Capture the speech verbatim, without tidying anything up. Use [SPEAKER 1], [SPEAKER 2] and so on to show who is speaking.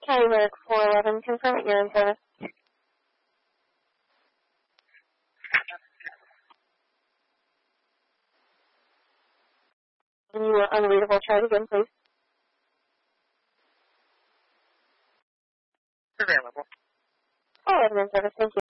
[SPEAKER 1] County Merrick four eleven, confirm that you're in service. And you are unreadable. Try it again, please.
[SPEAKER 2] Available.
[SPEAKER 1] four eleven in service, thank you.